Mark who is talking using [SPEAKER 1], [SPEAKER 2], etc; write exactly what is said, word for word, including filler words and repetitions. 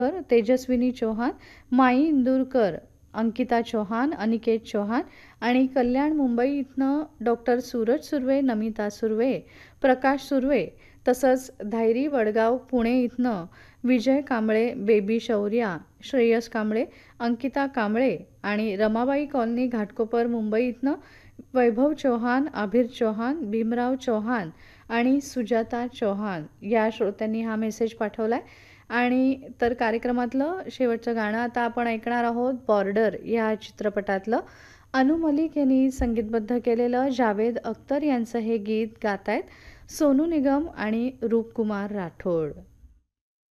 [SPEAKER 1] तेजस्विनी चौहान, माई इंदुरकर, अंकिता चौहान, अनिकेत चौहान आणि कल्याण मुंबई इथनं डॉक्टर सूरज सुर्वे, नमिता सुर्वे, प्रकाश सुर्वे, तसंच धायरी वडगाव पुणे इथनं विजय कांबळे, बेबी शौर्या, श्रेयस कांबळे, अंकिता कांबळे आणि रमाबाई कॉलनी घाटकोपर मुंबई इथनं वैभव चौहान, आभिर चौहान, भीमराव चौहान आणि सुजाता चौहान या श्रोत्यांनी हा मेसेज पाठवला आहे. आणि तर कार्यक्रमातलं शेवटचं गाणं आता आपण ऐकणार आहोत बॉर्डर या चित्रपटातलं. अनु मलिक यांनी संगीतबद्ध केलेलं जावेद अख्तर यांचं हे गीत गात आहेत सोनू निगम आणि रूपकुमार राठोड.